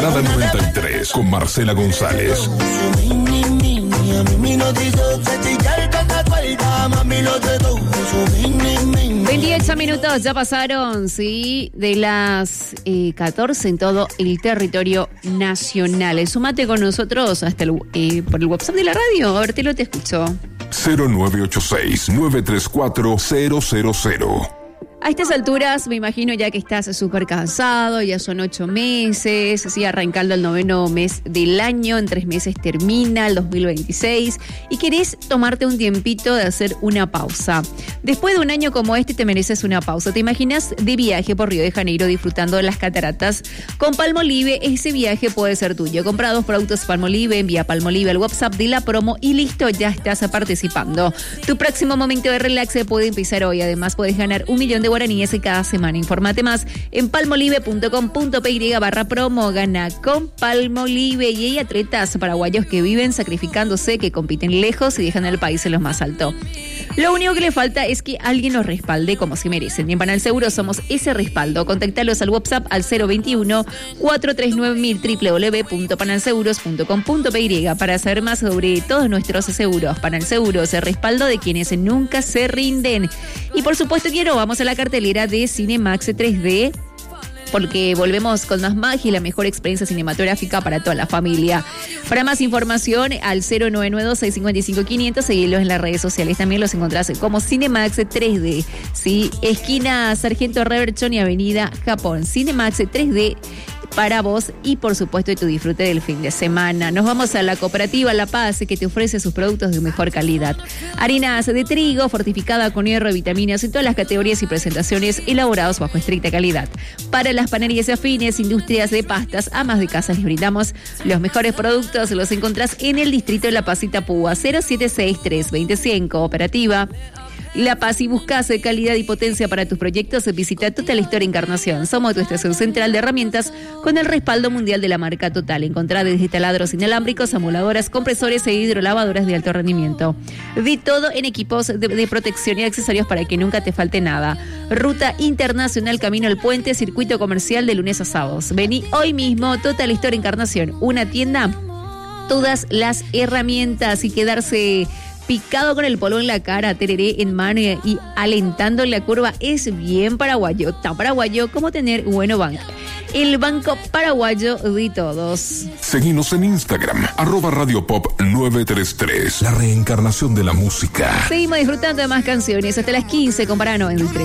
Nada 93 con Marcela González. 28 minutos ya pasaron, sí, de las 14 en todo el territorio nacional. Sumate con nosotros hasta por el WhatsApp de la radio. A ver, te escucho. 0986-934-000. A estas alturas, me imagino ya que estás súper cansado, ya son 8 meses, así arrancando el 9º mes del año, en 3 meses termina el 2026 y querés tomarte un tiempito de hacer una pausa. Después de un año como este te mereces una pausa. ¿Te imaginas de viaje por Río de Janeiro disfrutando de las cataratas? Con Palmolive ese viaje puede ser tuyo. Compra 2 productos Palmolive, envía Palmolive al WhatsApp de la promo y listo, ya estás participando. Tu próximo momento de relax puede empezar hoy. Además puedes ganar 1 millón de guaraníes cada semana. Infórmate más en palmolive.com.py/promo. Gana con Palmolive. Y hay atletas paraguayos que viven sacrificándose, que compiten lejos y dejan al país en lo más alto. Lo único que le falta es que alguien los respalde como se merecen. Y en Panal Seguro somos ese respaldo. Contactalos al WhatsApp al 021-439-1000 www.panalseguros.com.py para saber más sobre todos nuestros seguros. Panal Seguros, el respaldo de quienes nunca se rinden. Y por supuesto que no, vamos a la cartelera de Cinemax 3D, porque volvemos con más magia y la mejor experiencia cinematográfica para toda la familia. Para más información, al 0992-655-500, seguirlos en las redes sociales. También los encontrás como Cinemax 3D. Sí, esquina Sargento Reverchón y Avenida Japón. Cinemax 3D para vos y por supuesto tu disfrute del fin de semana. Nos vamos a la cooperativa La Paz, que te ofrece sus productos de mejor calidad. Harinas de trigo fortificada con hierro y vitaminas en todas las categorías y presentaciones, elaborados bajo estricta calidad. Para las panaderías afines, industrias de pastas, amas de casa, les brindamos los mejores productos. Los encontrás en el distrito de La Paz, Itapúa, 076-325. Cooperativa La Paz. Y buscas calidad y potencia para tus proyectos, visita Total Store Encarnación. Somos tu estación central de herramientas con el respaldo mundial de la marca Total. Encontrá desde taladros inalámbricos, amoladoras, compresores e hidrolavadoras de alto rendimiento. Vi todo en equipos de protección y accesorios para que nunca te falte nada. Ruta Internacional Camino al Puente, circuito comercial de lunes a sábados. Vení hoy mismo, Total Store Encarnación, una tienda, todas las herramientas. Y quedarse picado con el polvo en la cara, tereré en mano y alentando la curva es bien paraguayo. Tan paraguayo como tener bueno banco. El banco paraguayo de todos. Seguinos en Instagram, @radiopop933. La reencarnación de la música. Seguimos disfrutando de más canciones hasta las 15 con Parano en el 3.